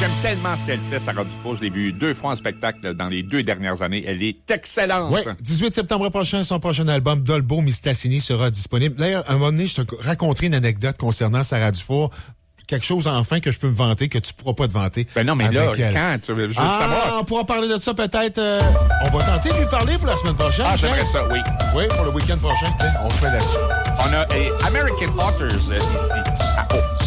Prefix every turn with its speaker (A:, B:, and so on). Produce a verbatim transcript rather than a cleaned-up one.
A: j'aime tellement ce qu'elle fait, Sarah Dufour. Je l'ai vue deux fois en spectacle dans les deux dernières années. Elle est excellente.
B: Oui, dix-huit septembre prochain, son prochain album, Dolbo Mistassini, sera disponible. D'ailleurs, à un moment donné, je te raconterai une anecdote concernant Sarah Dufour. Quelque chose, enfin, que je peux me vanter, que tu ne pourras pas te vanter.
A: Ben non, mais là,
B: elle.
A: quand? Tu veux, je veux
B: ah,
A: savoir.
B: On pourra parler de ça peut-être. Euh, on va tenter de lui parler pour la semaine prochaine.
A: Ah, j'aimerais ça, oui.
B: Oui, pour le week-end prochain. On se fait là-dessus.
A: On a eh, American Authors euh, ici, à Haut.